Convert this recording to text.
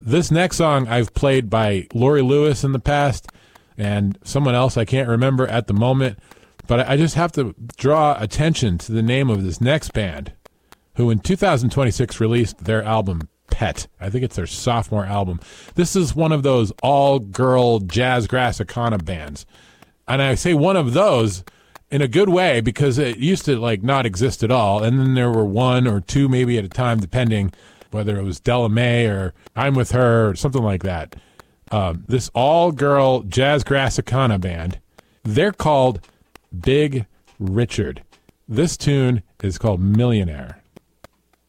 This next song I've played by Lori Lewis in the past and someone else I can't remember at the moment, but I just have to draw attention to the name of this next band, who in 2026 released their album Pet. I think it's their sophomore album. This is one of those all-girl jazz Grassicana bands. And I say one of those in a good way because it used to like not exist at all. And then there were one or two maybe at a time, depending whether it was Della Mae or I'm With Her or something like that. This all-girl jazz Grassicana band, they're called Big Richard. This tune is called Millionaire.